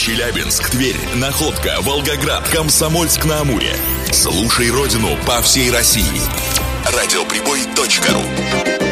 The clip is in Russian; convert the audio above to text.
Челябинск, Тверь, Находка, Волгоград, Комсомольск-на-Амуре. Слушай родину по всей России. Радиоприбой.ру.